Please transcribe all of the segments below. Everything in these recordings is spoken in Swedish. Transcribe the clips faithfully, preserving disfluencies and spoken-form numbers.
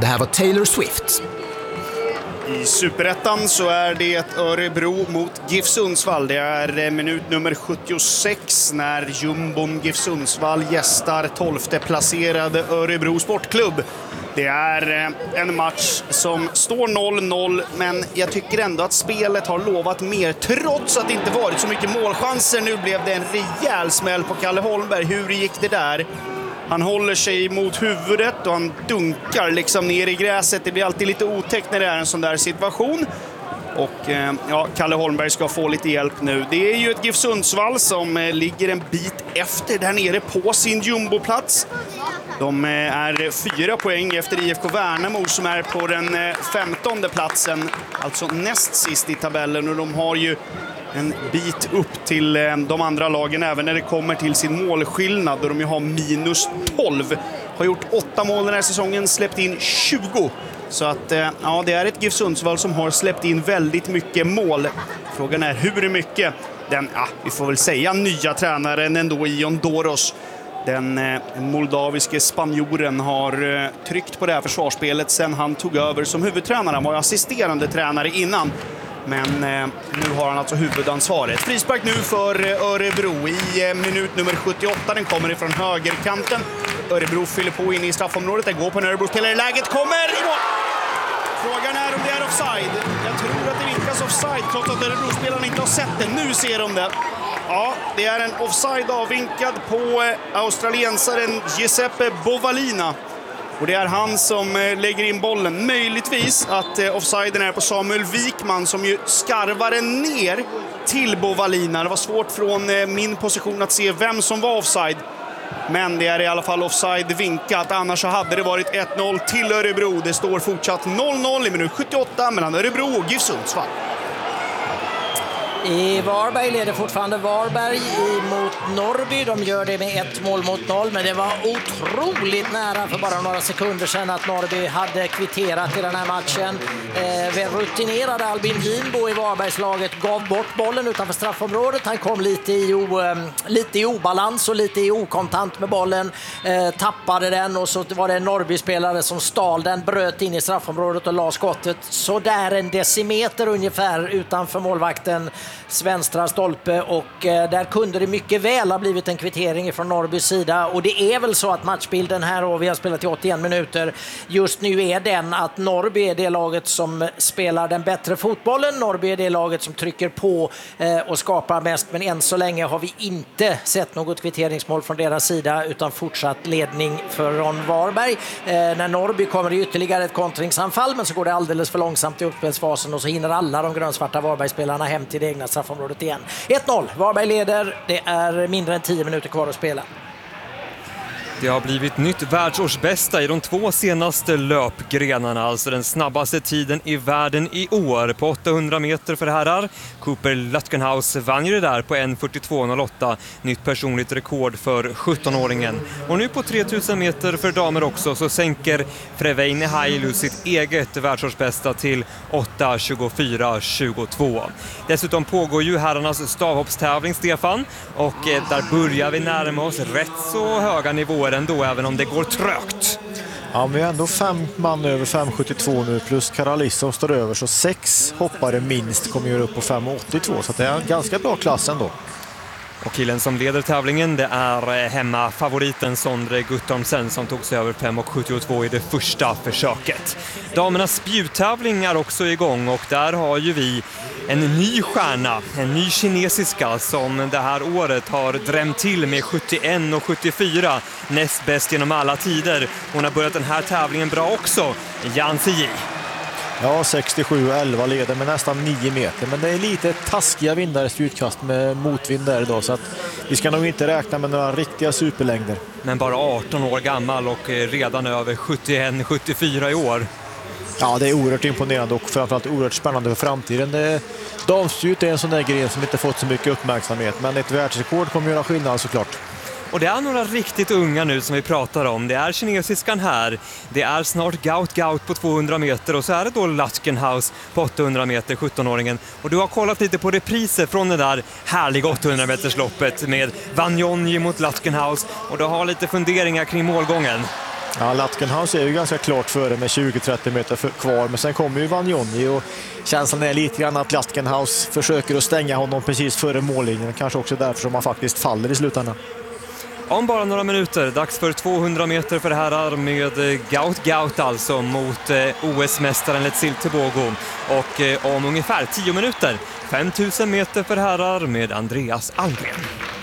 Det här var Taylor Swift. I Superettan så är det Örebro mot GIF Sundsvall. Det är minut nummer sjuttiosex när jumbon GIF Sundsvall gästar tolfte placerade Örebro Sportklubb. Det är en match som står noll noll, men jag tycker ändå att spelet har lovat mer trots att det inte varit så mycket målchanser. Nu blev det en rejäl smäll på Kalle Holmberg. Hur gick det där? Han håller sig mot huvudet och han dunkar liksom ner i gräset. Det blir alltid lite otäckt när det är en sån där situation. Och eh, ja, Kalle Holmberg ska få lite hjälp nu. Det är ju ett GIF Sundsvall som eh, ligger en bit efter där nere på sin jumboplats. De eh, är fyra poäng efter I F K Värnamo som är på den eh, femtonde platsen. Alltså näst sist i tabellen, och de har ju en bit upp till eh, de andra lagen även när det kommer till sin målskillnad, då de ju har minus tolv. Har gjort åtta mål den här säsongen, släppt in tjugo. Så att eh, ja, det är ett GIF Sundsvall som har släppt in väldigt mycket mål. Frågan är hur mycket. Den, ja, vi får väl säga nya tränaren ändå, Ion Doros. Den eh, moldaviske spanjoren har eh, tryckt på det här försvarsspelet sen han tog över som huvudtränare. Han var assisterande tränare innan. Men eh, nu har han alltså huvudansvaret. Frispark nu för eh, Örebro i eh, minut nummer sjuttioåtta. Den kommer ifrån högerkanten. Örebro fyller på in i straffområdet. Det går på en Örebro-spelare. Läget kommer i mål. Frågan är om det är offside. Jag tror att det vinkas offside trots att Örebro-spelaren inte har sett det. Nu ser de det. Ja, det är en offside avvinkad på eh, australiensaren Giuseppe Bovalina. Och det är han som lägger in bollen. Möjligtvis att eh, offsiden är på Samuel Wikman som ju skarvar den ner till Bovalina. Det var svårt från eh, min position att se vem som var offside. Men det är i alla fall offside vinkat. Annars så hade det varit ett noll till Örebro. Det står fortsatt noll noll i minut sjuttioåtta mellan Örebro och GIF Sundsvall. I Varberg leder fortfarande Varberg mot Norrby. De gör det med ett mål mot noll, men det var otroligt nära för bara några sekunder sedan att Norrby hade kvitterat i den här matchen. Eh, rutinerade Albin Winbo i Varbergslaget gav bort bollen utanför straffområdet. Han kom lite i, o, eh, lite i obalans och lite i okontant med bollen. Eh, tappade den och så var det en Norrby-spelare som stal den, bröt in i straffområdet och la skottet så där en decimeter ungefär utanför målvakten vänstra stolpe, och eh, där kunde det mycket väl ha blivit en kvittering från Norrbys sida. Och det är väl så att matchbilden här, och vi har spelat i åttioen minuter, just nu är den att Norrby är det laget som spelar den bättre fotbollen. Norrby är det laget som trycker på eh, och skapar mest, men än så länge har vi inte sett något kvitteringsmål från deras sida utan fortsatt ledning för Ron Varberg. Eh, när Norrby kommer det ytterligare ett kontringsanfall, men så går det alldeles för långsamt i uppspelsfasen och så hinner alla de grönsvarta Varbergsspelarna hem till det egna straffområdet igen. ett noll. Varberg leder. Det är mindre än tio minuter kvar att spela. Det har blivit nytt världsårsbästa i de två senaste löpgrenarna, alltså den snabbaste tiden i världen i år på åttahundra meter för herrar. Cooper Lutkenhaus vann ju det där på en fyrtiotvå noll åtta, nytt personligt rekord för sjuttonåringen. Och nu på tre tusen meter för damer också så sänker Freveine Hailu sitt eget världsårsbästa till åtta tjugofyra tjugotvå. Dessutom pågår ju herrarnas stavhoppstävling, Stefan, och där börjar vi närma oss rätt så höga nivåer ändå, även om det går trögt. Ja, men vi har ändå fem man över fem sjuttiotvå nu, plus Karalissa står över, så sex hoppare minst kommer göra upp på fem åttiotvå, så det är en ganska bra klass ändå. Och killen som leder tävlingen, det är hemma favoriten Sondre Guttormsen som tog sig över fem sjuttiotvå i det första försöket. Damernas spjuttävling är också igång, och där har ju vi en ny stjärna, en ny kinesiska som det här året har drämt till med sjuttioen och sjuttiofyra, näst bäst genom alla tider. Hon har börjat den här tävlingen bra också, Yan Ziyi. Ja, sextiosju elva leder med nästan nio meter, men det är lite taskiga vindar i slutkast med motvind där idag, så att vi ska nog inte räkna med några riktiga superlängder. Men bara arton år gammal och redan över sjuttioen sjuttiofyra i år. Ja, det är oerhört imponerande och framförallt oerhört spännande för framtiden. Damspjut är en sån där gren som inte fått så mycket uppmärksamhet, men ett världsrekord kommer göra skillnad såklart. Och det är några riktigt unga nu som vi pratar om. Det är kinesiskan här. Det är snart Gaut Gaut på tvåhundra meter. Och så är det då Lutkenhaus på åttahundra meter, sjuttonåringen. Och du har kollat lite på repriser från det där härliga åttahundra metersloppet med Vanjonji mot Lutkenhaus. Och du har lite funderingar kring målgången. Ja, Latkenhaus är ju ganska klart före med tjugo till trettio meter för, kvar, men sen kommer ju Vanjoni och känslan är lite grann att Latkenhaus försöker att stänga honom precis före mållinjen. Kanske också därför som han faktiskt faller i slutändan. Om bara några minuter, dags för tvåhundra meter för herrar med Gaut Gaut alltså mot O S-mästaren Letsil Tebogo. Och om ungefär tio minuter, femtusen meter för herrar med Andreas Almgren.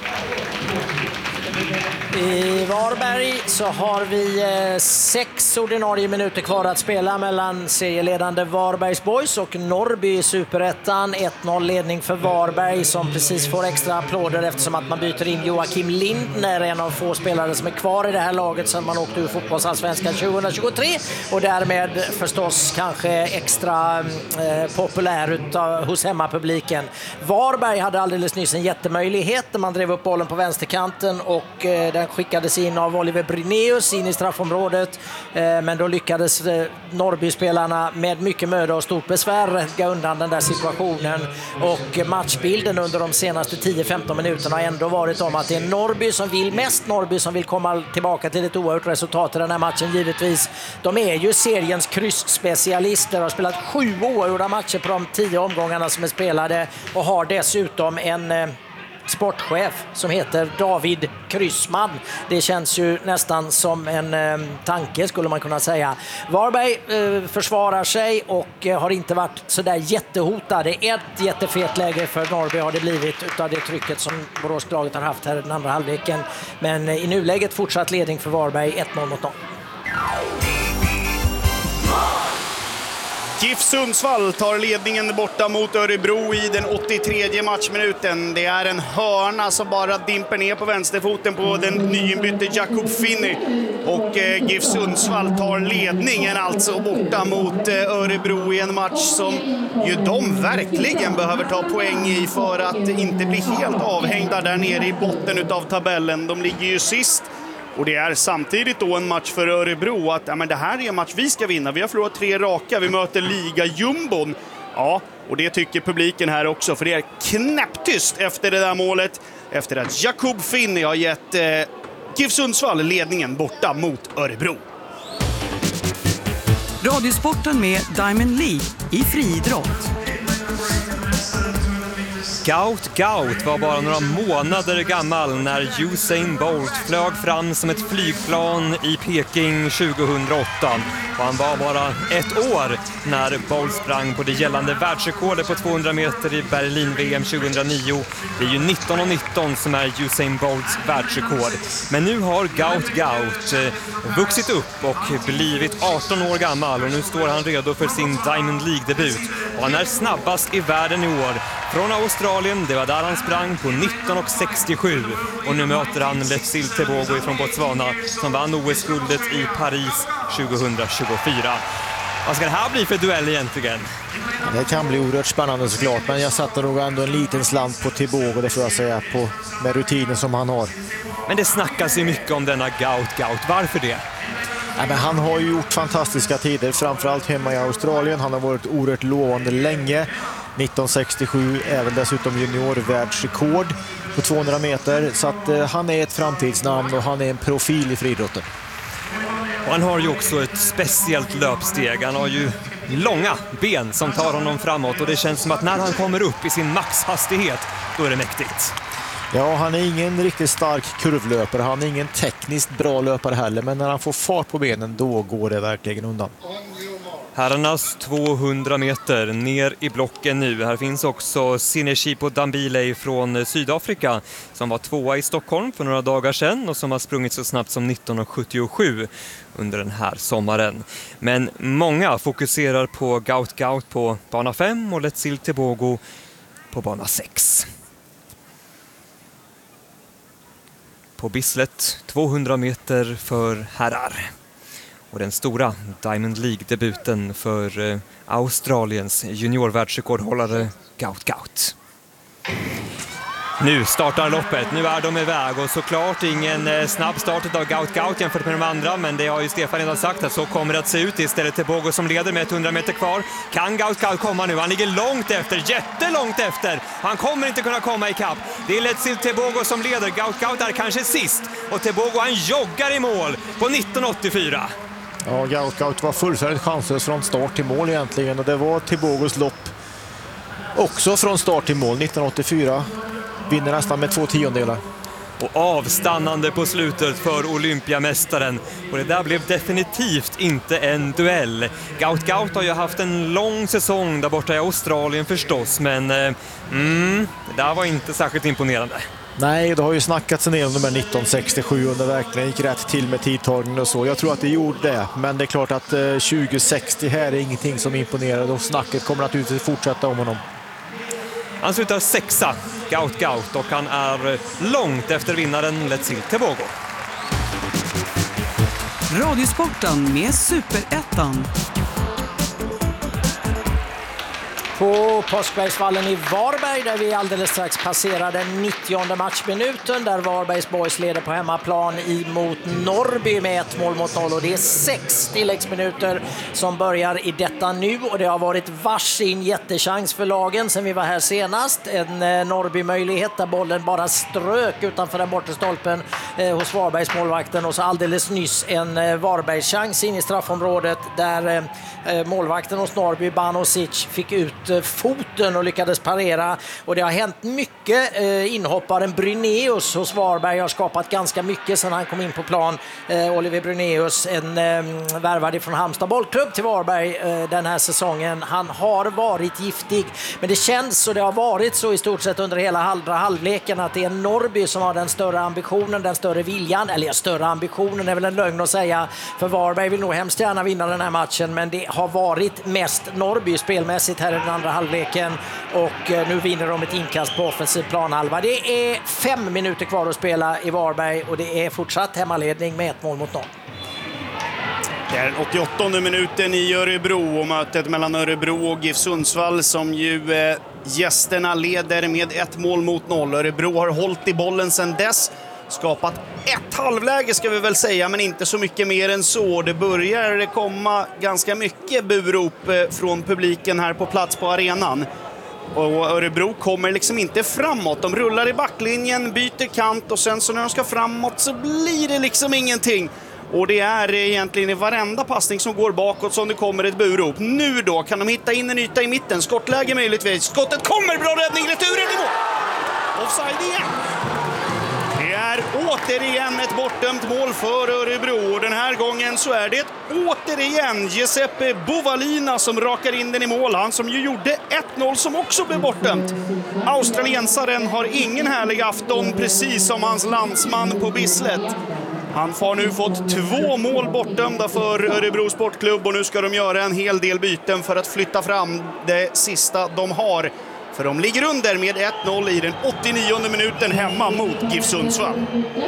I Varberg så har vi eh, sex ordinarie minuter kvar att spela mellan serieledande Varbergs Boys och Norrby i Superettan. ett noll ledning för Varberg som precis får extra applåder eftersom att man byter in Joakim Lindner, en av få spelare som är kvar i det här laget sedan man åkte ur fotbollsallsvenskan tjugohundratjugotre och därmed förstås kanske extra eh, populär utav, hos hemmapubliken. Varberg hade alldeles nyss en jättemöjlighet när man drev upp bollen på vänsterkanten och eh, den skickades in av Oliver Bryneus in i straffområdet, men då lyckades Norrby-spelarna med mycket möda och stort besvär rädda undan den där situationen. Och matchbilden under de senaste tio femton minuterna har ändå varit om att det är Norrby som vill mest, Norrby som vill komma tillbaka till ett oavgjort resultat i den här matchen givetvis. De är ju seriens kryssspecialister, har spelat sju oavgjorda matcher på de tio omgångarna som är spelade och har dessutom en sportchef som heter David Kryssman. Det känns ju nästan som en eh, tanke skulle man kunna säga. Varberg eh, försvarar sig och eh, har inte varit så där jättehotade. Ett jättefet läge för Norrby har det blivit utav det trycket som Boråslaget har haft här den andra halvleken. Men eh, i nuläget fortsatt ledning för Varberg ett noll mot noll. GIF Sundsvall tar ledningen borta mot Örebro i den åttiotredje matchminuten. Det är en hörna som bara dimper ner på vänsterfoten på den nyinbytte Jakob Finney. Och eh, GIF Sundsvall tar ledningen alltså borta mot eh, Örebro i en match som ju de verkligen behöver ta poäng i för att inte bli helt avhängda där nere i botten utav tabellen. De ligger ju sist. Och det är samtidigt då en match för Örebro att ja, men det här är en match vi ska vinna. Vi har förlorat tre raka, vi möter liga-jumbon. Ja, och det tycker publiken här också, för det är knäpptyst efter det där målet. Efter att Jakob Finney har gett eh, GIF Sundsvall ledningen borta mot Örebro. Radiosporten med Diamond League i friidrott. Gaut Gaut var bara några månader gammal när Usain Bolt flög fram som ett flygplan i Peking tjugohundraåtta. Och han var bara ett år när Bolt sprang på det gällande världsrekordet på tvåhundra meter i Berlin-V M tjugohundranio. Det är ju nitton och nitton som är Usain Bolts världsrekord. Men nu har Gaut Gaut eh, vuxit upp och blivit arton år gammal och nu står han redo för sin Diamond League-debut. Och han är snabbast i världen i år. Från Australien, det var där han sprang på nitton och sextiosju. Och nu möter han Letsil Tebogo från Botswana som vann O S-guldet i Paris tjugohundratjugofyra. Vad ska det här bli för duell egentligen? Det kan bli oerhört spännande såklart, men jag satte nog ändå en liten slant på Tebogo, det får jag säga, på, med rutinen som han har. Men det snackas ju mycket om denna Gaut Gaut. Varför det? Ja, men han har ju gjort fantastiska tider, framförallt hemma i Australien. Han har varit oerhört lovande länge. nitton sextiosju är väl dessutom juniorvärldsrekord på tvåhundra meter. Så att eh, han är ett framtidsnamn och han är en profil i friidrotten. Och han har ju också ett speciellt löpsteg. Han har ju långa ben som tar honom framåt och det känns som att när han kommer upp i sin maxhastighet, då är det mäktigt. Ja, han är ingen riktigt stark kurvlöpare. Han är ingen tekniskt bra löpare heller, men när han får fart på benen, då går det verkligen undan. Herrarnas tvåhundra meter ner i blocken nu. Här finns också Sineshipo Dambile från Sydafrika som var tvåa i Stockholm för några dagar sedan och som har sprungit så snabbt som nitton och sjuttiosju under den här sommaren. Men många fokuserar på Gaut Gaut på bana fem och Letsil Tebogo på bana sex. På Bislett tvåhundra meter för herrar. Och den stora Diamond League-debuten för eh, Australiens juniorvärldsrekordhållare Gaut Gaut. Nu startar loppet, nu är de iväg och såklart ingen snabb start av Gaut Gaut jämfört med de andra, men det har ju Stefan redan sagt att så kommer det att se ut. Istället Tebogo som leder med hundra meter kvar. Kan Gaut Gaut komma nu? Han ligger långt efter, jättelångt efter. Han kommer inte kunna komma ikapp. Det är Let's Tebogo som leder, Gaut Gaut är kanske sist och Tebogo han joggar i mål på nitton åttiofyra. Ja, Gaut Gaut var fullständigt chanslös från start till mål egentligen och det var Tebogos lopp också från start till mål. nitton åttiofyra vinner nästan med två tiondelar. Och avstannande på slutet för Olympiamästaren. Och det där blev definitivt inte en duell. Gaut Gaut har ju haft en lång säsong där borta i Australien förstås, men eh, mm, det där var inte särskilt imponerande. Nej, det har ju snackats en del om de här nitton sextiosju och det verkligen gick rätt till med tidtagningen och så. Jag tror att det gjorde det, men det är klart att eh, tjugo sextio här är ingenting som imponerar och snacket kommer naturligtvis fortsätta om honom. Han slutar sexa, Gaut Gaut, och han är långt efter vinnaren Let's Tebogo. Radiosporten med Superettan. På Påskbergsvallen i Varberg där vi alldeles strax passerar den nittionde matchminuten där Varbergs Boys leder på hemmaplan emot Norrby med ett mål mot noll och det är sex tilläggsminuter som börjar i detta nu och det har varit varsin jättechans för lagen sen vi var här senast. En eh, Norrby-möjlighet där bollen bara strök utanför den bortre stolpen eh, hos Varbergs målvakten och så alldeles nyss en eh, Varbergs-chans in i straffområdet där eh, målvakten hos Norrby, Banosic, fick ut foten och lyckades parera och det har hänt mycket. Eh, inhopparen Brynäus hos Varberg har skapat ganska mycket sedan han kom in på plan. Eh, Oliver Brynäus, en eh, värvad från Halmstad bollklubb till Varberg eh, den här säsongen. Han har varit giftig, men det känns och det har varit så i stort sett under hela andra halvleken att det är Norrby som har den större ambitionen, den större viljan, eller ja, större ambitionen är väl en lögn att säga, för Varberg vill nog hemskt gärna vinna den här matchen, men det har varit mest Norrby spelmässigt här i den andra halvleken och nu vinner de ett inkast på offensiv planhalva. Det är fem minuter kvar att spela i Varberg och det är fortsatt hemmaledning med ett mål mot noll. Det är den åttioåttonde minuten i Örebro och mötet mellan Örebro och GIF Sundsvall som ju eh, gästerna leder med ett mål mot noll. Örebro har hållit i bollen sedan dess. Skapat ett halvläge ska vi väl säga, men inte så mycket mer än så. Det börjar komma ganska mycket burop från publiken här på plats på arenan. Och Örebro kommer liksom inte framåt. De rullar i backlinjen, byter kant och sen så när de ska framåt så blir det liksom ingenting. Och det är egentligen i varenda passning som går bakåt som det kommer ett burop. Nu då kan de hitta in en yta i mitten. Skottläge möjligtvis. Skottet kommer, bra räddning, returen i mål. Offside igen. Det är återigen ett bortdömt mål för Örebro och den här gången så är det återigen Giuseppe Bovalina som rakar in den i mål. Han som ju gjorde ett noll som också blev bortdömt. Australiensaren har ingen härlig afton precis som hans landsman på Bislett. Han har nu fått två mål bortdömda för Örebro Sportklubb och nu ska de göra en hel del byten för att flytta fram det sista de har. För de ligger under med ett noll i den åttionionde minuten hemma mot GIF Sundsvall.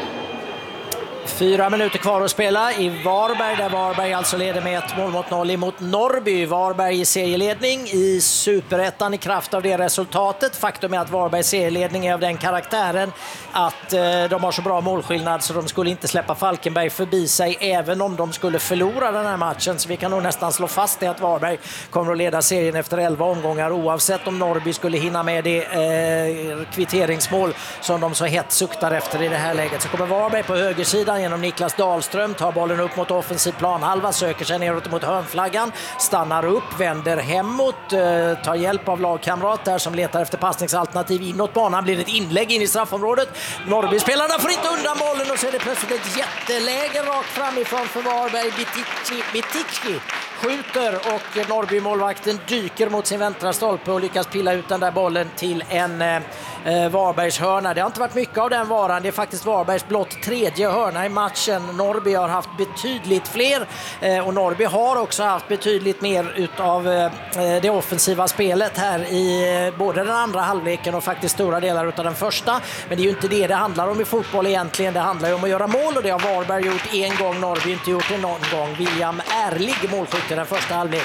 Fyra minuter kvar att spela i Varberg där Varberg alltså leder med ett mål mot noll emot Norrby. Varberg i serieledning i Superettan i kraft av det resultatet. Faktum är att Varbergs serieledning är av den karaktären att eh, de har så bra målskillnad så de skulle inte släppa Falkenberg förbi sig även om de skulle förlora den här matchen. Så vi kan nog nästan slå fast det att Varberg kommer att leda serien efter elva omgångar oavsett om Norrby skulle hinna med det eh, kvitteringsmål som de så hett suktar efter i det här läget. Så kommer Varberg på högersidan genom Niklas Dahlström, tar bollen upp mot offensiv planhalva, söker sig neråt mot hörnflaggan, stannar upp, vänder hemåt, eh, tar hjälp av lagkamrat där som letar efter passningsalternativ inåt banan, blir ett inlägg in i straffområdet. Norrby-spelarna får inte undan bollen och så är det plötsligt ett jätteläge rakt framifrån för Varberg. Biticki skjuter och Norrby-målvakten dyker mot sin vänstra stolpe och lyckas pilla ut den där bollen till en eh, Varbergs hörna. Det har inte varit mycket av den varan. Det är faktiskt Varbergs blott tredje hörna i matchen. Norrby har haft betydligt fler eh, och Norrby har också haft betydligt mer utav eh, det offensiva spelet här i eh, både den andra halvleken och faktiskt stora delar utav den första. Men det är ju inte det det handlar om i fotboll egentligen. Det handlar ju om att göra mål och det har Varberg gjort en gång, Norrby inte gjort det någon gång. William Ärlig målskytt i den första halvleken.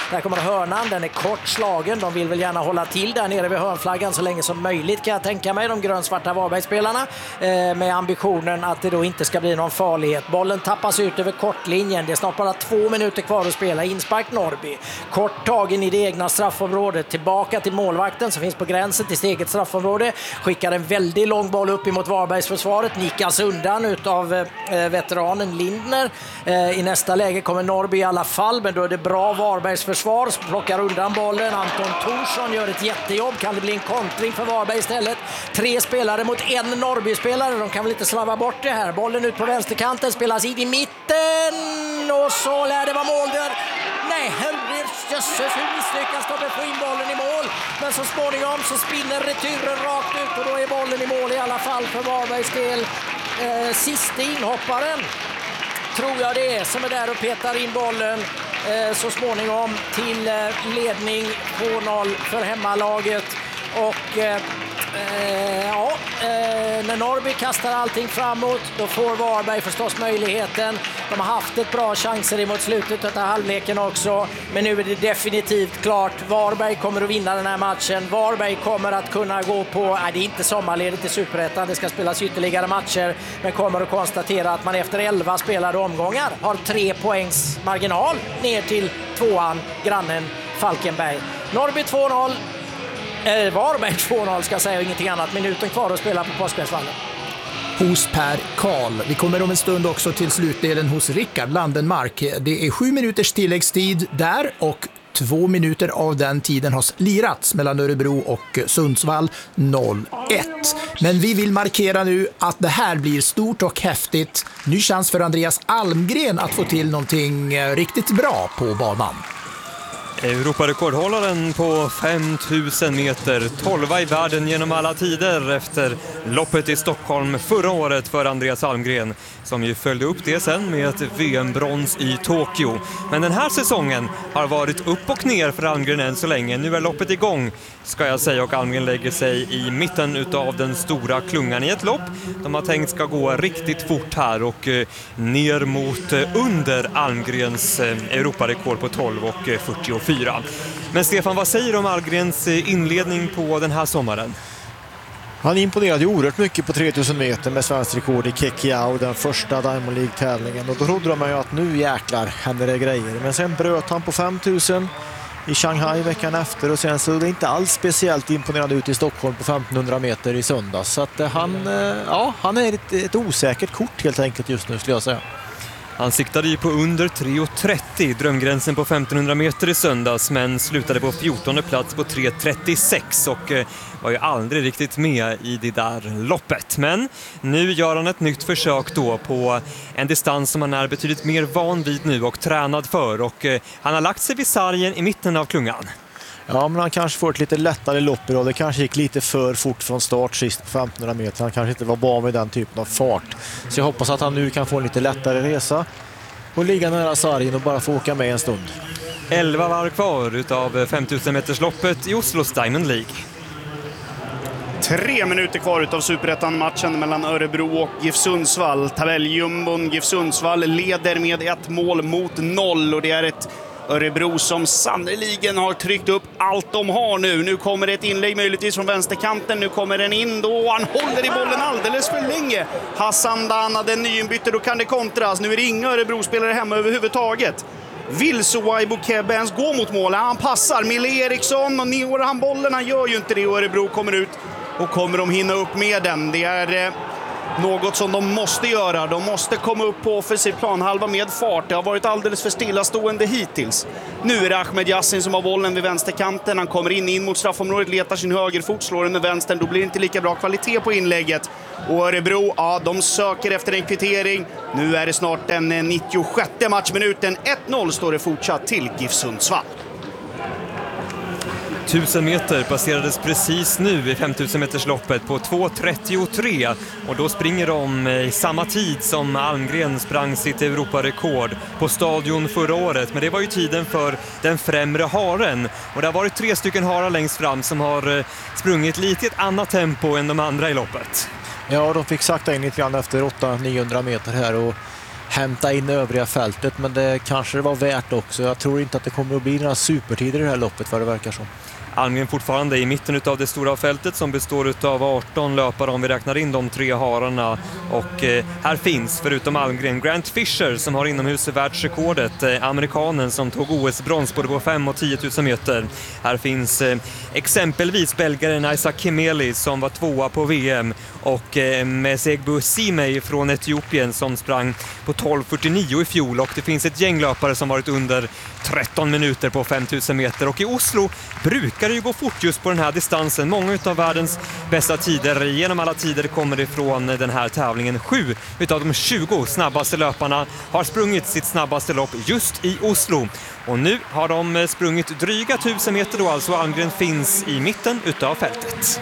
Där kommer hörnan, den är kort slagen. De vill väl gärna hålla till där nere vid hörnflaggan så länge som möjligt, kan jag tänka mig, de grönsvarta Varbergsspelarna, eh, med ambitionen att det då inte ska bli någon farlighet. Bollen tappas ut över kortlinjen. Det är snart bara två minuter kvar att spela. Inspark Norrby. Kort tagen i det egna straffområdet. Tillbaka till målvakten som finns på gränsen till sitt eget straffområde. Skickar en väldigt lång boll upp emot Varbergsförsvaret. Nickas undan utav eh, veteranen Lindner. Eh, I nästa läge kommer Norrby i alla fall, men då är det bra Varbergsförsvar som plockar undan bollen. Anton Thorsson gör ett jättejobb. Kan det bli en kontring för Varberg istället? Tre spelare mot en Norrby-spelare. De kan väl inte slarva bort det här. Bollen ut på vänsterkanten, spelas in i mitten och så lär det vara mål där. Nej, herrejösses, hur misslyckas de med att få in bollen i mål? Men så småningom så spinner returen rakt ut och då är bollen i mål i alla fall för Varbergs del. Eh, sista inhopparen tror jag det är som är där och petar in bollen eh, så småningom till eh, ledning två noll för hemmalaget. Och eh, eh, ja, eh, när Norrby kastar allting framåt, då får Varberg förstås möjligheten. De har haft ett bra chanser emot slutet av halvleken också, men nu är det definitivt klart. Varberg kommer att vinna den här matchen. Varberg kommer att kunna gå på, nej, det är inte sommarledigt i Superettan, det ska spelas ytterligare matcher, men kommer att konstatera att man efter elva spelade omgångar har tre poängs marginal ner till tvåan, grannen Falkenberg. Norrby två noll. Eh, Varberg två noll ska jag säga, ingenting annat. Minuten kvar att spela på Påskbergsvallen. Hos Per Karl. Vi kommer om en stund också till slutdelen hos Rickard Landenmark. Det är sju minuters tilläggstid där och två minuter av den tiden har lirats mellan Örebro och Sundsvall noll ett. Men vi vill markera nu att det här blir stort och häftigt. Ny chans för Andreas Almgren att få till någonting riktigt bra på banan. Europarekordhållaren på fem tusen meter, tolva i världen genom alla tider efter loppet i Stockholm förra året för Andreas Almgren, som ju följde upp det sen med ett V M-brons i Tokyo. Men den här säsongen har varit upp och ner för Almgren än så länge. Nu är loppet igång, ska jag säga, och Almgren lägger sig i mitten utav den stora klungan i ett lopp de har tänkt ska gå riktigt fort här och eh, ner mot eh, under Almgrens eh, Europarekord på tolv och fyrtiofyra. Men Stefan, vad säger du om Almgrens eh, inledning på den här sommaren? Han imponerade ju oerhört mycket på tre tusen meter med svensk rekord i Kekiao, den första Diamond League-tävlingen. Och då trodde de ju att nu jäklar händer det grejer. Men sen bröt han på fem tusen i Shanghai veckan efter och sen så är det inte alls speciellt imponerande ut i Stockholm på femtonhundra meter i söndags. Så att han, ja, han är ett, ett osäkert kort helt enkelt just nu, skulle jag säga. Han siktade ju på under tre trettio, drömgränsen på femtonhundra meter i söndags, men slutade på fjortonde plats på tre trettiosex och eh, var ju aldrig riktigt med i det där loppet. Men nu gör han ett nytt försök då på en distans som han är betydligt mer van vid nu och tränad för, och eh, han har lagt sig vid sargen i mitten av klungan. Ja, men han kanske får ett lite lättare lopp idag. Det kanske gick lite för fort från start sist på femtonhundra meter. Han kanske inte var van med den typen av fart. Så jag hoppas att han nu kan få en lite lättare resa och ligga nära sargen och bara få åka med en stund. elva var kvar utav femtusen meters loppet i Oslos Diamond League. Tre minuter kvar utav Superettan-matchen mellan Örebro och GIF Sundsvall. Tabelljumbon GIF Sundsvall leder med ett mål mot noll, och det är ett Örebro som sannoliken har tryckt upp allt de har nu. Nu kommer ett inlägg möjligtvis från vänsterkanten. Nu kommer den in då. Han håller i bollen alldeles för länge. Hassan Dana, den nyinbytte, då kan det kontras. Nu är det inga Örebro-spelare hemma överhuvudtaget. Vill Suwaibu Kebbe ens gå mot målen? Han passar. Mille Eriksson och Nior han bollen. Han gör ju inte det. Örebro kommer ut och kommer de hinna upp med den. Det är något som de måste göra. De måste komma upp på offensiv planhalva med fart. Det har varit alldeles för stillastående hittills. Nu är det Ahmed Yassin som har bollen vid vänsterkanten. Han kommer in in mot straffområdet, letar sin högerfot, slår den med vänstern. Då blir det inte lika bra kvalitet på inlägget. Och Örebro, ja, de söker efter en kvittering. Nu är det snart den nittiosjätte matchminuten. ett noll står det fortsatt till GIF Sundsvall. tusen meter passerades precis nu i femtusen meters loppet på två trettiotre, och då springer de i samma tid som Almgren sprang sitt Europarekord på stadion förra året. Men det var ju tiden för den främre haren, och det har varit tre stycken harar längst fram som har sprungit lite i ett annat tempo än de andra i loppet. Ja, de fick sakta in lite grann efter åtta niohundra meter här, och hämta in övriga fältet, men det kanske det var värt också. Jag tror inte att det kommer att bli några supertider i det här loppet, vad det verkar som. Almgren fortfarande i mitten av det stora fältet som består av arton löpare om vi räknar in de tre hararna. Och eh, här finns förutom Almgren Grant Fisher som har inomhusvärldsrekordet, eh, amerikanen som tog O S-brons både på fem och tio tusen meter. Här finns eh, exempelvis belgaren Isaac Kemeli som var tvåa på V M och eh, Mesegbu Simei från Etiopien som sprang på tolv fyrtionio i fjol, och det finns ett gäng löpare som varit under tretton minuter på fem tusen meter, och i Oslo brukar det ju gå fort just på den här distansen. Många av världens bästa tider genom alla tider kommer ifrån den här tävlingen. Sju utav de tjugo snabbaste löparna har sprungit sitt snabbaste lopp just i Oslo. Och nu har de sprungit dryga tusen meter då, alltså Almgren finns i mitten utav fältet.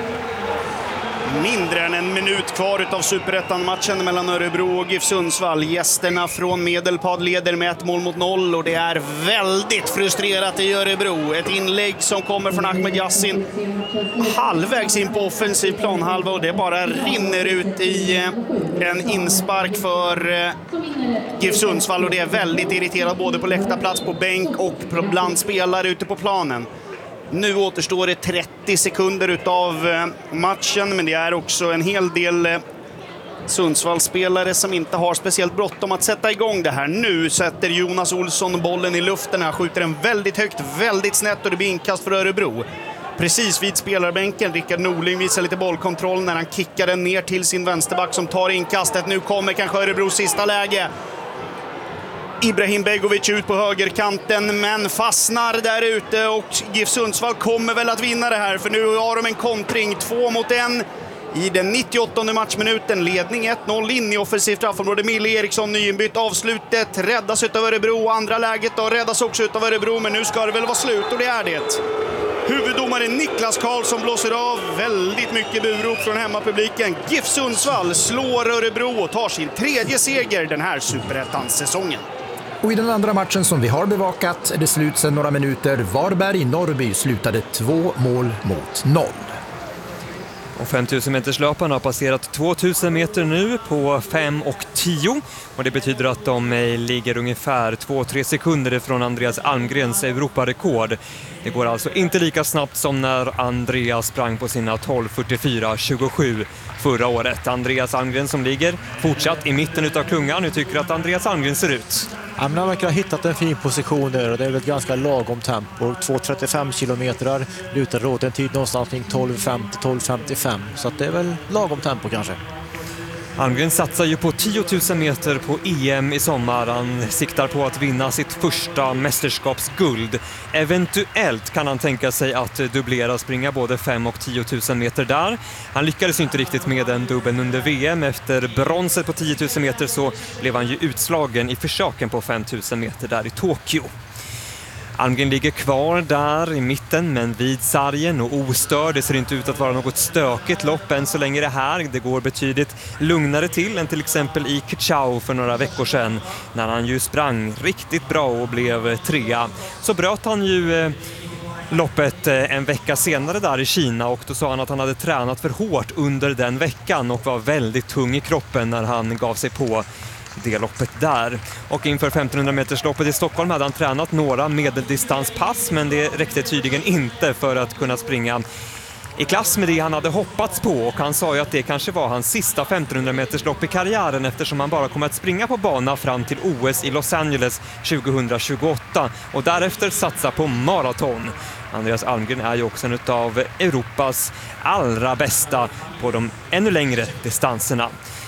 Mindre än en minut kvar utav Superettan-matchen mellan Örebro och GIF Sundsvall. Gästerna från Medelpad leder med ett mål mot noll och det är väldigt frustrerat i Örebro. Ett inlägg som kommer från Ahmed Yassin halvvägs in på offensiv planhalva och det bara rinner ut i en inspark för GIF Sundsvall, och det är väldigt irriterat både på läktarplats, på bänk och bland spelare ute på planen. Nu återstår det trettio sekunder utav matchen, men det är också en hel del Sundsvallspelare som inte har speciellt bråttom att sätta igång det här. Nu sätter Jonas Olsson bollen i luften. Han skjuter den väldigt högt, väldigt snett och det blir inkast för Örebro. Precis vid spelarbänken, Rickard Norling visar lite bollkontroll när han kickar den ner till sin vänsterback som tar inkastet. Nu kommer kanske Örebros sista läge. Ibrahim Begovic ut på högerkanten men fastnar där ute och GIF Sundsvall kommer väl att vinna det här, för nu har de en kontring två mot en i den nittioåttonde matchminuten. Ledning ett noll in i offensivt straffområde. Mille Eriksson nyinbytt, avslutet räddas utav Örebro, andra läget då räddas också utav Örebro, men nu ska det väl vara slut och det är det. Huvuddomare Niklas Karlsson blåser av, väldigt mycket burop från hemmapubliken. GIF Sundsvall slår Örebro och tar sin tredje seger den här Superettan-säsongen. Och i den andra matchen som vi har bevakat är det slut sedan några minuter. Varberg-Norrby slutade två mål mot noll. Och femtusen meters löparna har passerat tvåtusen meter nu på fem och tio. Och det betyder att de ligger ungefär två tre sekunder från Andreas Almgrens Europarekord. Det går alltså inte lika snabbt som när Andreas sprang på sina tolv fyrtiofyra tjugosju förra året. Andreas Almgren som ligger fortsatt i mitten utav klungan. Nu tycker att Andreas Almgren ser ut. Ja, men han verkar ha hittat en fin position där och det är väl ett ganska lagom tempo. två trettiofem kilometer lutar åt en tid någonstans kring tolv femtio till tolv femtiofem. Så att det är väl lagom tempo kanske. Almgren satsar ju på tio tusen meter på E M i sommar. Han siktar på att vinna sitt första mästerskapsguld. Eventuellt kan han tänka sig att dubblera, springa både fem och tio tusen meter där. Han lyckades inte riktigt med den dubbeln under V M. Efter bronset på tio tusen meter så blev han ju utslagen i försöken på fem tusen meter där i Tokyo. Almgren ligger kvar där i mitten men vid sargen och ostörd. Det ser inte ut att vara något stökigt lopp än så länge det här. Det går betydligt lugnare till än till exempel i Kachau för några veckor sedan när han ju sprang riktigt bra och blev trea. Så bröt han ju eh, loppet eh, en vecka senare där i Kina och då sa han att han hade tränat för hårt under den veckan och var väldigt tung i kroppen när han gav sig på det loppet där. Och inför femtonhundra meters loppet i Stockholm hade han tränat några medeldistanspass, men det räckte tydligen inte för att kunna springa i klass med det han hade hoppats på, och han sa ju att det kanske var hans sista femtonhundra meters lopp i karriären eftersom han bara kommer att springa på bana fram till O S i Los Angeles tjugohundratjugoåtta och därefter satsa på maraton. Andreas Almgren är ju också en av Europas allra bästa på de ännu längre distanserna.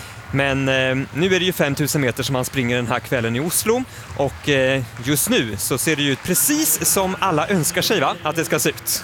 Men eh, nu är det ju femtusen meter som han springer den här kvällen i Oslo och eh, just nu så ser det ju ut precis som alla önskar sig, va? Att det ska se ut.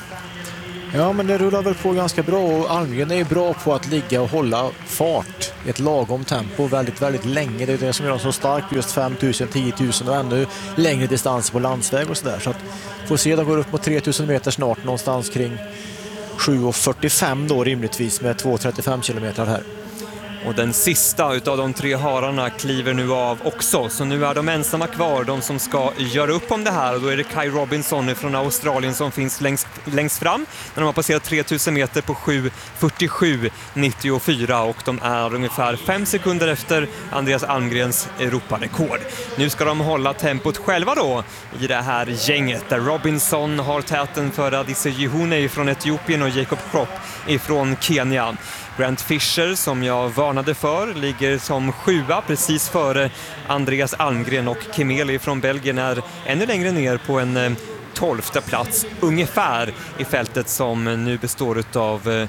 Ja, men det rullar väl på ganska bra och Almgren är ju bra på att ligga och hålla fart i ett lagom tempo väldigt, väldigt länge. Det är det som gör så starkt, just fem tusen, tio tusen och ännu längre distanser på landsväg och sådär. Så att får se, de går upp mot tre tusen meter snart, någonstans kring sju fyrtiofem då rimligtvis med två trettiofem kilometer här. Och den sista utav de tre hararna kliver nu av också. Så nu är de ensamma kvar, de som ska göra upp om det här. Och då är det Kai Robinson från Australien som finns längst, längst fram. När de har passerat tre tusen meter på sju fyrtiosju nittiofyra. Och de är ungefär fem sekunder efter Andreas Almgrens Europarekord. Nu ska de hålla tempot själva då i det här gänget. Där Robinson har täten för Adisse Jehune från Etiopien och Jacob Kropp ifrån Kenya. Grant Fisher, som jag varnade för, ligger som sjua precis före Andreas Almgren, och Kimeli från Belgien är ännu längre ner på en tolfte plats ungefär i fältet som nu består av eh,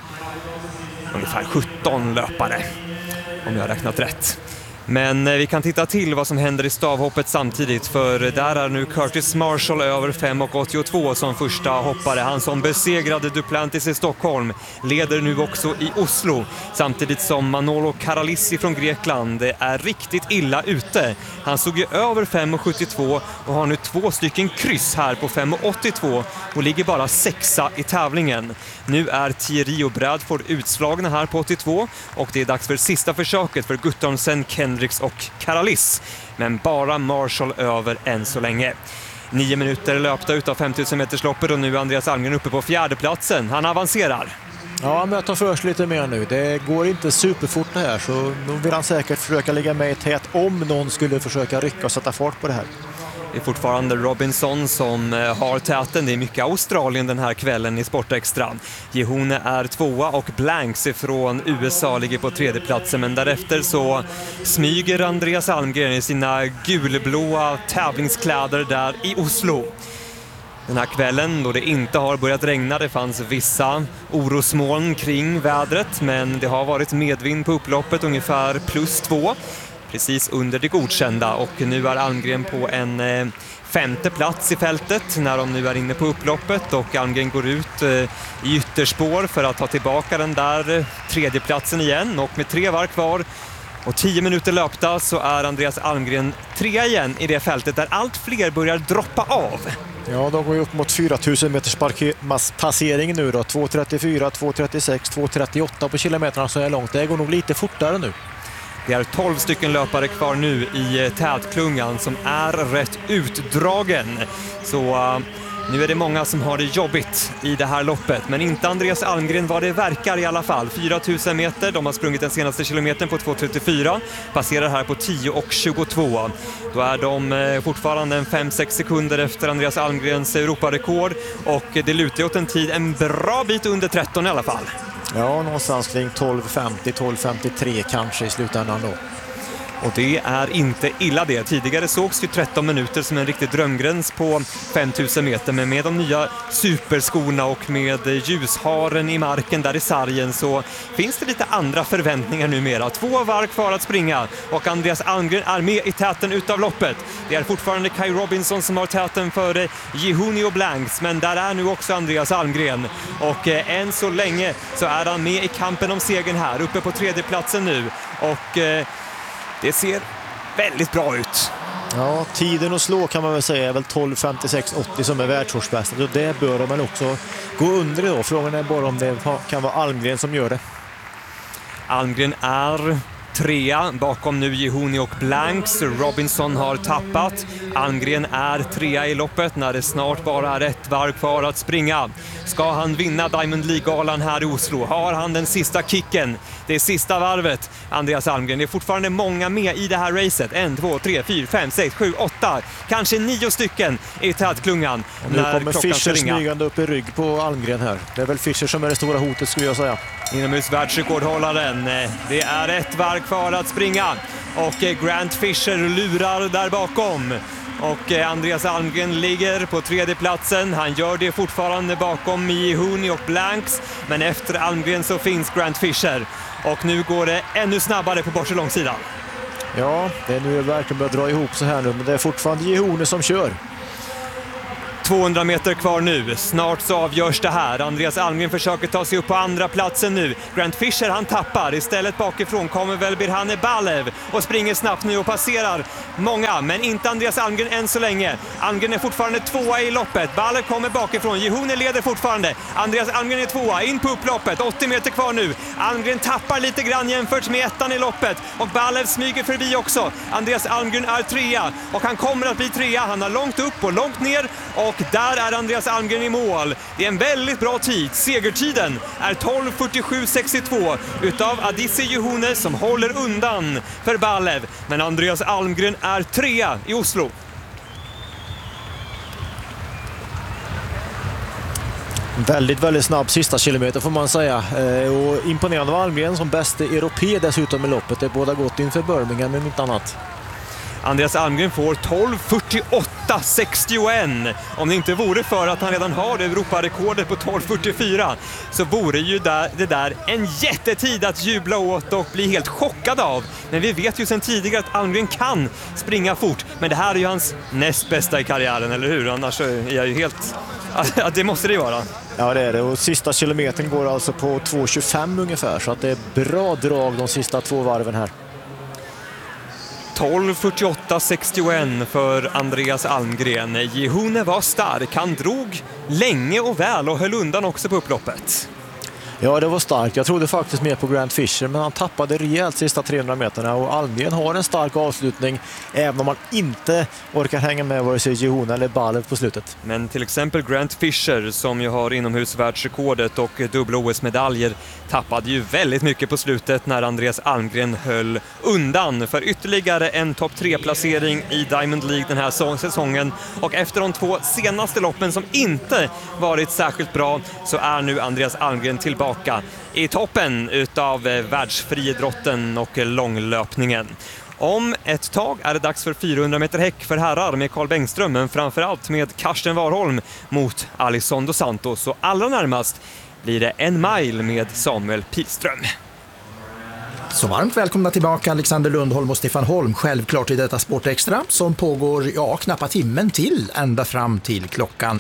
ungefär sjutton löpare, om jag har räknat rätt. Men vi kan titta till vad som händer i stavhoppet samtidigt, för där är nu Curtis Marshall över fem åttiotvå som första hoppare. Han som besegrade Duplantis i Stockholm leder nu också i Oslo, samtidigt som Manolo Karalissi från Grekland är riktigt illa ute. Han såg ju över fem sjuttiotvå och har nu två stycken kryss här på fem åttiotvå och ligger bara sexa i tävlingen. Nu är Thierry och Bradford utslagna här på åttiotvå och det är dags för sista försöket för Guttormsen, Kendricks och Karalis. Men bara Marshall över än så länge. Nio minuter löpta utav femtusen meters loppet och nu är Andreas Almgren uppe på fjärdeplatsen. Han avancerar. Ja, men jag tar först lite mer nu. Det går inte superfort det här, så då vill han säkert försöka ligga med i tät om någon skulle försöka rycka och sätta fart på det här. Det är fortfarande Robinson som har täten. Det är mycket Australien den här kvällen i Sportextra. Jehune är tvåa och Blanks från U S A ligger på tredje platsen. Men därefter så smyger Andreas Almgren i sina gulblåa tävlingskläder där i Oslo. Den här kvällen då det inte har börjat regna, det fanns vissa orosmoln kring vädret, men det har varit medvind på upploppet, ungefär plus två. Precis under det godkända, och nu är Almgren på en eh, femte plats i fältet när de nu är inne på upploppet, och Almgren går ut eh, i ytterspår för att ta tillbaka den där eh, tredje platsen igen, och med tre varv kvar och tio minuter löpta så är Andreas Almgren trea igen i det fältet där allt fler börjar droppa av. Ja, de går ju upp mot fyra tusen meters passering nu då, två trettiofyra, två trettiosex, två trettioåtta på kilometerna så är långt. Det går nog lite fortare nu. Det är tolv stycken löpare kvar nu i tätklungan som är rätt utdragen. Så uh, nu är det många som har det jobbigt i det här loppet. Men inte Andreas Almgren vad det verkar i alla fall. fyra tusen meter, de har sprungit den senaste kilometern på två trettiofyra. Passerar här på tio tjugotvå. Då är de uh, fortfarande en fem sex sekunder efter Andreas Almgrens Europarekord. Och det lutar åt en tid en bra bit under tretton i alla fall. Ja, någonstans kring tolv femtio, tolv femtiotre kanske i slutändan då. Och det är inte illa det. Tidigare sågs ju tretton minuter som en riktig drömgräns på femtusen meter. Men med de nya superskorna och med ljusharen i marken där i sargen så finns det lite andra förväntningar numera. Två varv kvar att springa och Andreas Almgren är med i täten utav loppet. Det är fortfarande Kai Robinson som har täten för Jehune och Blanks, men där är nu också Andreas Almgren. Och eh, än så länge så är han med i kampen om segern här, uppe på tredje platsen nu. Och eh, det ser väldigt bra ut. Ja, tiden att slå kan man väl säga är väl tolv femtiosex åttio som är världsårsbäst. Och det bör de väl också gå under då. Frågan är bara om det kan vara Almgren som gör det. Almgren är trea bakom nu Jehune och Blanks. Robinson har tappat. Almgren är trea i loppet när det snart bara är ett varv kvar att springa. Ska han vinna Diamond League-galan här i Oslo? Har han den sista kicken? Det är sista varvet, Andreas Almgren. Det är fortfarande många med i det här racet. En, två, tre, fyra, fem, sex, sju, åtta. Kanske nio stycken i tätklungan. Och nu kommer Fischer smygande upp i rygg på Almgren här. Det är väl Fischer som är det stora hotet skulle jag säga. Inomhus världsrekordhållaren. Det är ett varv kvar att springa. Och Grant Fischer lurar där bakom. Och Andreas Almgren ligger på tredje platsen. Han gör det fortfarande bakom Jehune och Blanks. Men efter Almgren så finns Grant Fischer. Och nu går det ännu snabbare på bortre långsidan. Ja, det är nu verkligen börjar dra ihop så här nu. Men det är fortfarande Jehune som kör. tvåhundra meter kvar nu. Snart så avgörs det här. Andreas Almgren försöker ta sig upp på andra platsen nu. Grant Fisher han tappar. Istället bakifrån kommer väl Birhane Balev och springer snabbt nu och passerar många. Men inte Andreas Almgren än så länge. Almgren är fortfarande tvåa i loppet. Balev kommer bakifrån. Jehune leder fortfarande. Andreas Almgren är tvåa. In på upploppet. åttio meter kvar nu. Almgren tappar lite grann jämfört med ettan i loppet. Och Balev smyger förbi också. Andreas Almgren är trea. Och han kommer att bli trea. Han har långt upp och långt ner. Och där är Andreas Almgren i mål. Det är en väldigt bra tid. Segertiden är tolv fyrtiosju sextiotvå utav Adisse Jehune som håller undan för Balev. Men Andreas Almgren är trea i Oslo. Väldigt, väldigt snabb sista kilometer får man säga. Och imponerande av Almgren som bästa europé dessutom i loppet. Det är båda gott inför Birmingham men inte annat. Andreas Almgren får tolv fyrtioåtta sextioett. Om det inte vore för att han redan har Europarekordet på tolv fyrtiofyra så vore ju där, det där en jättetid att jubla åt och bli helt chockad av. Men vi vet ju sedan tidigare att Almgren kan springa fort. Men det här är ju hans näst bästa i karriären, eller hur? Annars är jag ju helt... att det måste det vara. Ja, det är det. Och sista kilometern går alltså på två tjugofem ungefär. Så att det är bra drag de sista två varven här. tolv fyrtioåtta sextioett för Andreas Almgren. Jehune var stark. Han drog länge och väl och höll undan också på upploppet. Ja, det var starkt. Jag trodde faktiskt mer på Grant Fisher, men han tappade rejält sista trehundra meterna och Almgren har en stark avslutning även om man inte orkar hänga med vare sig Jehune eller Balev på slutet. Men till exempel Grant Fisher som ju har inomhusvärldsrekordet och dubbla O S-medaljer tappade ju väldigt mycket på slutet när Andreas Almgren höll undan för ytterligare en topp tre-placering i Diamond League den här säsongen. Och efter de två senaste loppen som inte varit särskilt bra så är nu Andreas Almgren tillbaka i toppen utav världsfriidrotten och långlöpningen. Om ett tag är det dags för fyrahundra meter häck för herrar med Carl Bengström, men framförallt med Karsten Warholm mot Alisson dos Santos. Och allra närmast blir det en mile med Samuel Pilström. Så varmt välkomna tillbaka Alexander Lundholm och Stefan Holm, självklart i detta Sportextra som pågår ja, knappt timmen till ända fram till klockan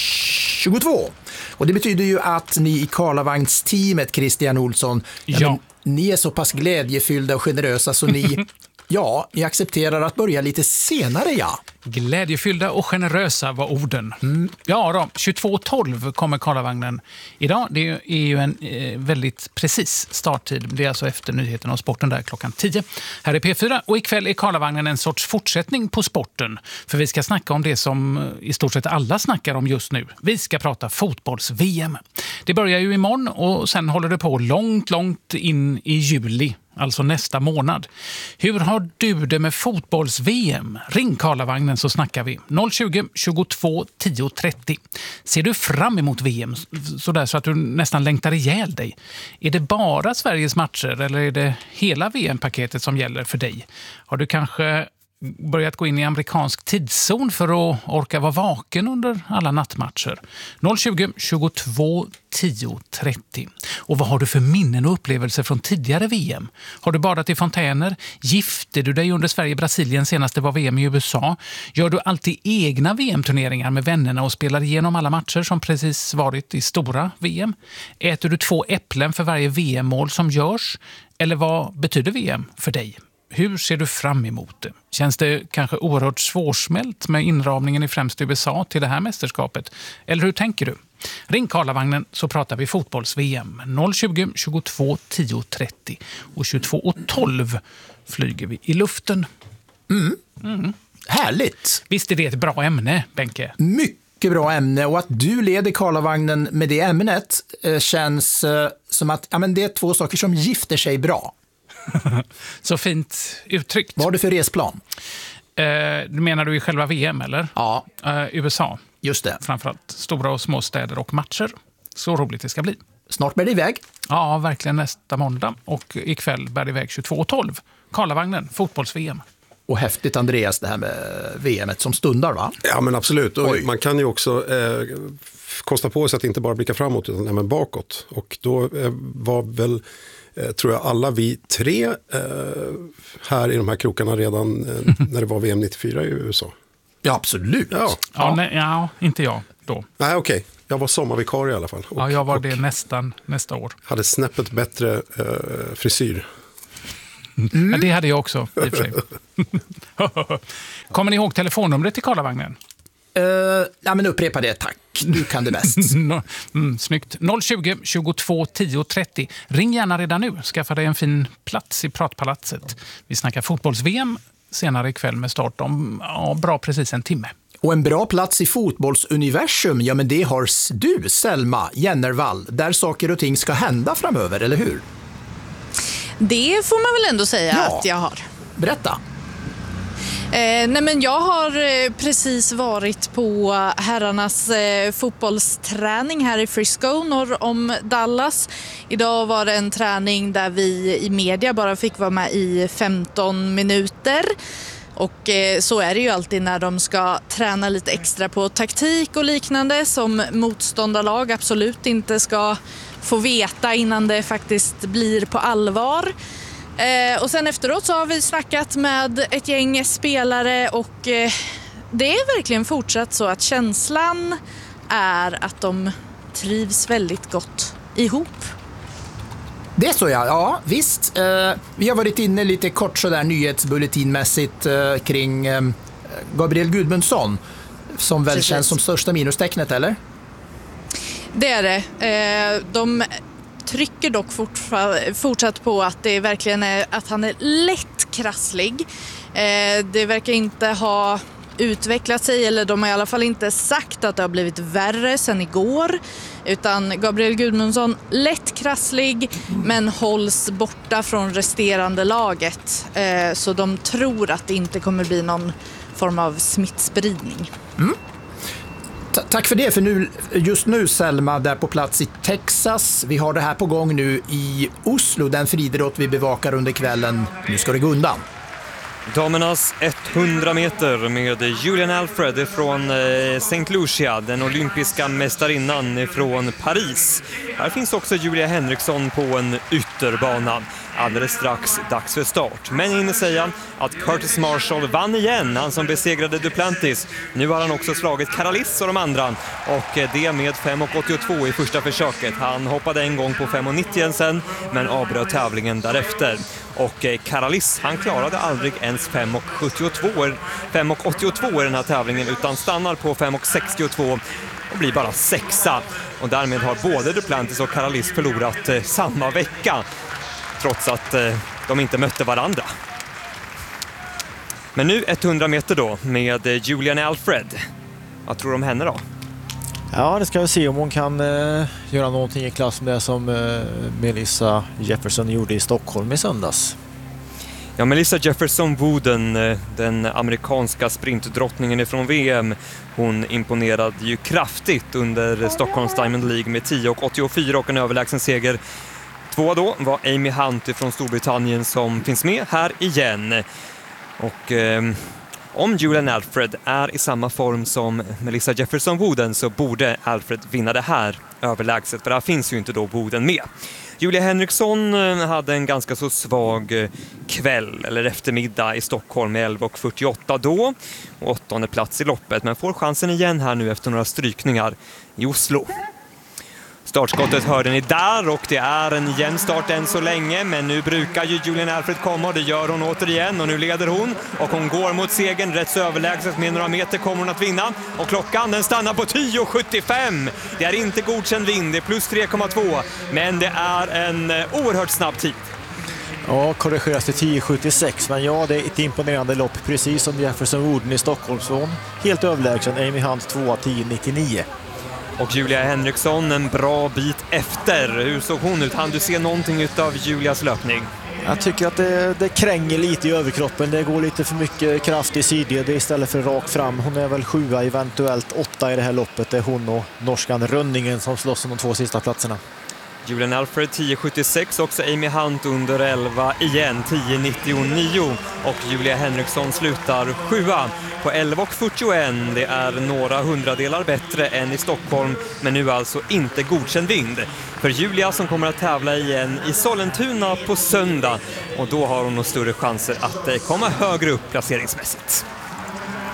tjugotvå. Och det betyder ju att ni i Karlavagnsteamet, Christian Olsson, ja. Ja, ni är så pass glädjefyllda och generösa så ni, ja, ni accepterar att börja lite senare, ja. Glädjefyllda och generösa var orden. Mm. Ja då, tjugotvå tolv kommer Karlavagnen idag. Det är ju en eh, väldigt precis starttid. Det är alltså efter nyheten om sporten där klockan tio. Här är P fyra och ikväll är Karlavagnen en sorts fortsättning på sporten. För vi ska snacka om det som i stort sett alla snackar om just nu. Vi ska prata fotbolls-V M. Det börjar ju imorgon och sen håller det på långt, långt in i juli. Alltså nästa månad. Hur har du det med fotbolls-V M? Ring Karlavagnen så snackar vi. noll tjugo tjugotvå tio trettio. Ser du fram emot V M sådär så att du nästan längtar ihjäl dig? Är det bara Sveriges matcher eller är det hela V M-paketet som gäller för dig? Har du kanske börjat gå in i amerikansk tidszon för att orka vara vaken under alla nattmatcher? noll tjugo tjugotvå tio trettio. Och vad har du för minnen och upplevelser från tidigare V M? Har du badat i fontäner? Gifte du dig under Sverige-Brasilien senaste var V M i U S A? Gör du alltid egna V M-turneringar med vännerna och spelar igenom alla matcher som precis varit i stora V M? Äter du två äpplen för varje V M-mål som görs? Eller vad betyder V M för dig? Hur ser du fram emot det? Känns det kanske oerhört svårsmält med inramningen i främst U S A till det här mästerskapet? Eller hur tänker du? Ring Karlavagnen så pratar vi fotbolls-V M. noll tjugo tjugotvå tio trettio och tjugotvå tolv flyger vi i luften. Mm. Mm. Härligt! Visst är det ett bra ämne, Benke? Mycket bra ämne och att du leder Karlavagnen med det ämnet eh, känns eh, som att ja, men det är två saker som gifter sig bra. Så fint uttryckt. Vad har du för resplan? Eh, menar du i själva V M eller? Ja. Eh, U S A. Just det. Framförallt stora och små städer och matcher. Så roligt det ska bli. Snart bär det iväg. Ja, verkligen nästa måndag. Och ikväll bär det iväg tjugotvå tolv. Karlavagnen, fotbolls-V M. Och häftigt, Andreas, det här med V M-et som stundar, va? Ja, men absolut. Och man kan ju också eh, kosta på sig att inte bara blicka framåt utan även bakåt. Och då eh, var väl, eh, tror jag, alla vi tre eh, här i de här krokarna redan eh, när det var V M nittiofyra i U S A. Ja, absolut. Ja, Ja, Ja. nej, ja inte jag då. nej okej. Okay. Jag var sommarvikarie i alla fall. Och, Ja, jag var och det nästan nästa år. hade snäppet bättre eh, frisyr. Ja, det hade jag också, i och för sig. Kommer ni ihåg telefonnumret till Karlavagnen? Uh, ja, men upprepa det, tack. Du kan det bäst. mm, snyggt. noll tjugo, tjugotvå, tio, trettio. Ring gärna redan nu. Skaffa dig en fin plats i Pratpalatset. Vi snackar fotbolls-V M senare ikväll med start om ja, bra precis en timme. Och en bra plats i fotbollsuniversum, ja men det har du, Selma Jennervall, där saker och ting ska hända framöver, eller hur? Det får man väl ändå säga Ja. att jag har. Berätta. Eh, nej men jag har eh, precis varit på herrarnas eh, fotbollsträning här i Frisco norr om Dallas. Idag var det en träning där vi i media bara fick vara med i femton minuter. Och eh, så är det ju alltid när de ska träna lite extra på taktik och liknande som motståndarlag absolut inte ska få veta innan det faktiskt blir på allvar. Eh, och sen efteråt så har vi snackat med ett gäng spelare och eh, det är verkligen fortsatt så att känslan är att de trivs väldigt gott ihop. Det är så ja, ja visst. Eh, vi har varit inne lite kort sådär nyhetsbulletinmässigt eh, kring eh, Gabriel Gudmundsson som väl Precis. känns som största minustecknet, eller? Det är det. Eh, de trycker dock fortfar- fortsatt på att det verkligen är att han är lätt krasslig. Eh, det verkar inte ha utvecklat sig, eller de har i alla fall inte sagt att det har blivit värre sedan igår, utan Gabriel Gudmundsson lätt krasslig men hålls borta från resterande laget, eh, så de tror att det inte kommer bli någon form av smittspridning. Mm. Ta- tack för det, för nu, just nu Selma där på plats i Texas. Vi har det här på gång nu i Oslo, den friidrott vi bevakar under kvällen. Nu ska det gå undan. Damernas hundra meter med Julian Alfred från Saint Lucia, den olympiska mästarinnan från Paris. Här finns också Julia Henriksson på en ytterbana. Alldeles strax dags för start. Men jag hinner säga att Curtis Marshall vann igen, han som besegrade Duplantis. Nu har han också slagit Karalis och de andra, och det med fem åttiotvå i första försöket. Han hoppade en gång på fem nittio sen, men avbröt tävlingen därefter. Och Karalis, han klarade aldrig ens fem åttiotvå i den här tävlingen, utan stannar på fem sextiotvå och blir bara sexa. Och därmed har både Duplantis och Karalis förlorat eh, samma vecka, trots att eh, de inte mötte varandra. Men nu hundra meter då med eh, Julian Alfred. Vad tror du om henne då? Ja, det ska vi se om hon kan eh, göra någonting i klass med det som eh, Melissa Jefferson gjorde i Stockholm i söndags. Ja, Melissa Jefferson Wooden, eh, den amerikanska sprintdrottningen från V M, hon imponerade ju kraftigt under Stockholms Diamond League med tio åttiofyra och en överlägsen seger. Två då var Amy Hunt från Storbritannien som finns med här igen. Och eh, om Julian Alfred är i samma form som Melissa Jefferson Wooden så borde Alfred vinna det här överlägset, för där finns ju inte då Wooden med. Julia Henriksson hade en ganska så svag kväll eller eftermiddag i Stockholm med elva fyrtioåtta då, och åttonde plats i loppet, men får chansen igen här nu efter några strykningar i Oslo. Startskottet hörde ni där, och det är en jämn start än så länge, men nu brukar ju Julian Alfred komma, och det gör hon återigen, och nu leder hon och hon går mot segern rätt så överlägset. Med några meter kommer hon att vinna, och klockan den stannar på tio sjuttiofem. Det är inte godkänd vind, det är plus tre komma två, men det är en oerhört snabb tid. Ja, korrigeras till tio sjuttiosex, men ja, det är ett imponerande lopp, precis som Jefferson Wooden i Stockholm, så hon helt överlägsen. Amy Hunt två tio nittionio. Och Julia Henriksson en bra bit efter. Hur såg hon ut? Han du se någonting av Julias löpning? Jag tycker att det, det kränger lite i överkroppen. Det går lite för mycket kraft i sidled istället för rakt fram. Hon är väl sjua, eventuellt åtta i det här loppet. Det är hon och norskan Rönningen som slåss om de två sista platserna. Julian Alfred tio sjuttiosex, också Amy Hunt under elva igen, tio nittionio, och Julia Henriksson slutar sjua på elva fyrtioett. Det är några hundradelar bättre än i Stockholm, men nu alltså inte godkänd vind för Julia, som kommer att tävla igen i Sollentuna på söndag, och då har hon nog större chanser att komma högre upp placeringsmässigt.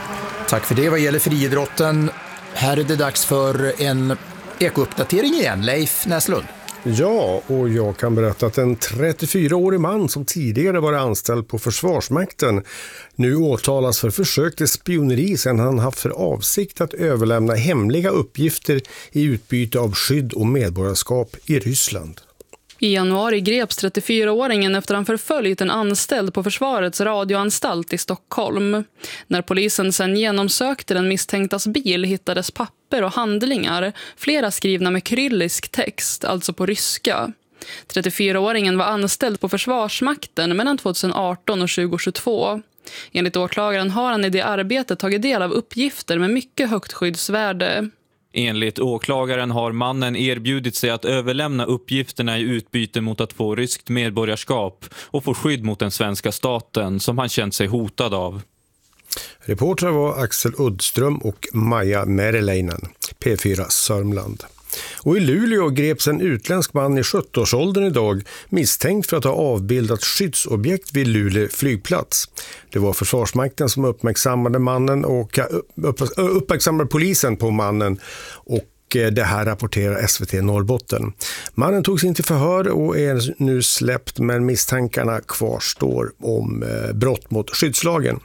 Tack för det vad gäller friidrotten. Här är det dags för en ekouppdatering igen. Leif Näslund. Ja, och jag kan berätta att en trettiofyraårig man som tidigare var anställd på Försvarsmakten nu åtalas för försök till spioneri sedan han haft för avsikt att överlämna hemliga uppgifter i utbyte av skydd och medborgarskap i Ryssland. I januari greps trettiofyraåringen efter han förföljt en anställd på Försvarets radioanstalt i Stockholm. När polisen sedan genomsökte den misstänktas bil hittades papper och handlingar, flera skrivna med kyrillisk text, alltså på ryska. trettiofyraåringen var anställd på Försvarsmakten mellan tjugoarton och tjugohundratjugotvå. Enligt åklagaren har han i det arbetet tagit del av uppgifter med mycket högt skyddsvärde. Enligt åklagaren har mannen erbjudit sig att överlämna uppgifterna i utbyte mot att få ryskt medborgarskap och få skydd mot den svenska staten som han känt sig hotad av. Reportrar var Axel Uddström och Maja Merileinen, P fyra Sörmland. Och i Luleå greps en utländsk man i sjuttioårsåldern idag misstänkt för att ha avbildat skyddsobjekt vid Luleå flygplats. Det var Försvarsmakten som uppmärksammade mannen och uppmärksammade polisen på mannen, och det här rapporterar S V T Norrbotten. Mannen togs in till förhör och är nu släppt, men misstankarna kvarstår om brott mot skyddslagen.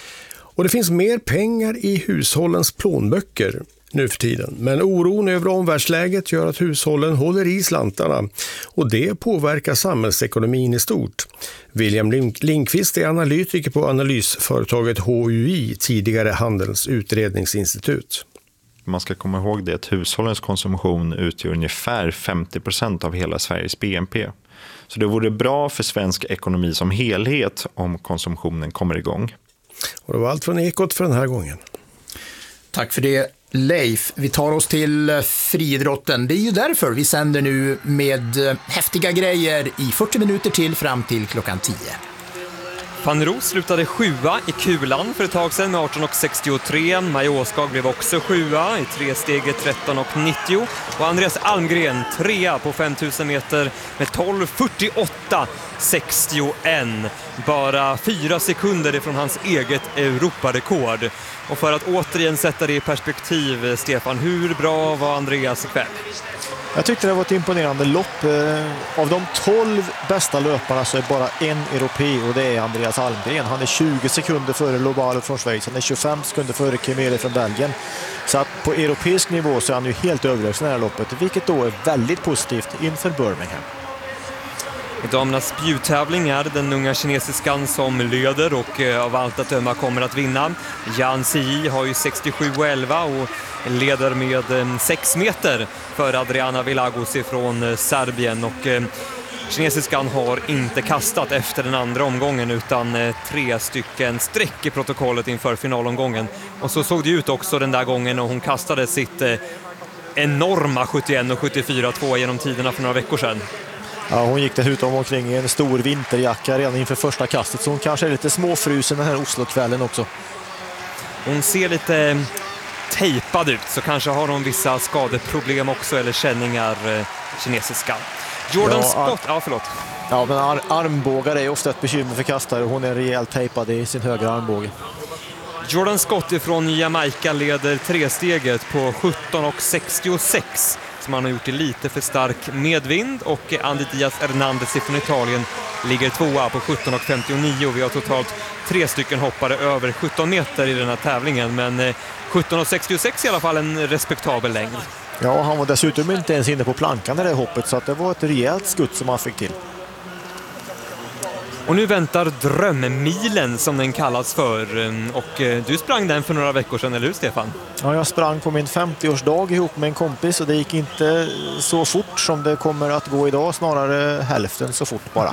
Och det finns mer pengar i hushållens plånböcker nu för tiden. Men oron över omvärldsläget gör att hushållen håller i slantarna, och det påverkar samhällsekonomin i stort. William Lindqvist är analytiker på analysföretaget H U I, tidigare Handelns utredningsinstitut. Man ska komma ihåg det att hushållens konsumtion utgör ungefär femtio procent av hela Sveriges B N P. Så det vore bra för svensk ekonomi som helhet om konsumtionen kommer igång. Och det var allt från Ekot för den här gången. Tack för det, Leif. Vi tar oss till friidrotten. Det är ju därför vi sänder nu med häftiga grejer i fyrtio minuter till fram till klockan tio. Van Roos slutade sjua i kulan för ett tag sedan med arton sextiotre. Maja Åskag blev också sjua i tresteget tretton nittio. Och Andreas Almgren trea på femtusen meter med tolv fyrtioåtta sextioen. Bara fyra sekunder ifrån hans eget Europarekord. Och för att återigen sätta det i perspektiv, Stefan, hur bra var Andreas ikväll? Jag tyckte det var ett imponerande lopp. Av de tolv bästa löparna så är bara en europé, och det är Andreas Almgren. Han är tjugo sekunder före Lobalo från Schweiz. Han är tjugofem sekunder före Kemere från Belgien. Så att på europeisk nivå så är han ju helt överlägsen i det här loppet, vilket då är väldigt positivt inför Birmingham. I damernas spjuttävling är den unga kinesiskan som leder och av allt att döma kommer att vinna. Yan Zi har ju sextiosju elva och leder med sex meter för Adriana Vilagos från Serbien. Och kinesiskan har inte kastat efter den andra omgången utan tre stycken streck i protokollet inför finalomgången. Och så såg det ut också den där gången, och hon kastade sitt enorma sjuttioen sjuttiofyra två genom tiderna för några veckor sedan. Ja, hon gick dessutom omkring i en stor vinterjacka redan inför första kastet, så hon kanske är lite småfrusen den här Oslo-kvällen också. Hon ser lite tejpad ut, så kanske har hon vissa skadeproblem också, eller känningar, kinesiska. Jordan ja, Scott, ja förlåt. Ja, men ar- armbågar är ofta ett bekymmer för kastare. Hon är rejält tejpad i sin högra armbåge. Jordan Scott från Jamaica leder tresteget på sjutton sextiosex. Som han har gjort i lite för stark medvind, och Andy Diaz Hernandez från Italien ligger tvåa på sjutton femtionio. Vi har totalt tre stycken hoppare över sjutton meter i den här tävlingen, men sjutton sextiosex i alla fall en respektabel längd. Ja, han var dessutom inte ens inne på plankan i det hoppet, så att det var ett rejält skutt som han fick till. Och nu väntar drömmilen, som den kallas för, och du sprang den för några veckor sedan, eller hur Stefan? Ja, jag sprang på min femtioårsdag ihop med en kompis, och det gick inte så fort som det kommer att gå idag, snarare hälften så fort bara.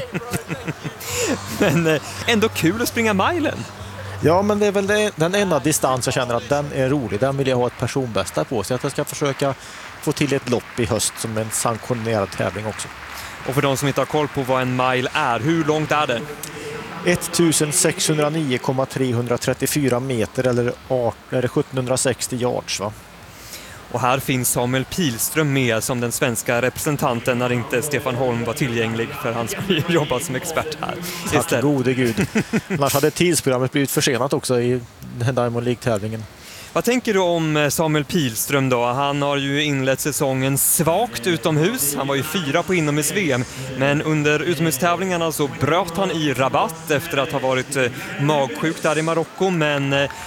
Men ändå kul att springa milen. Ja, men det är väl det, den enda distans jag känner att den är rolig. Den vill jag ha ett personbästa på, så att jag ska försöka få till ett lopp i höst som en sanktionerad tävling också. Och för de som inte har koll på vad en mile är, hur långt är det? sextonhundranio komma trehundratrettiofyra meter, eller sjuttonhundrasextio yards, va? Och här finns Samuel Pilström med som den svenska representanten när inte Stefan Holm var tillgänglig, för han skulle jobba som expert här. Tack gode gud. Annars hade tidsprogrammet blivit försenat också i Diamond League-tävlingen. Vad tänker du om Samuel Pilström då? Han har ju inlett säsongen svagt utomhus. Han var ju fyra på inomhus-V M. Men under utomhustävlingarna så bröt han i Rabat efter att ha varit magsjuk där i Marocko. Men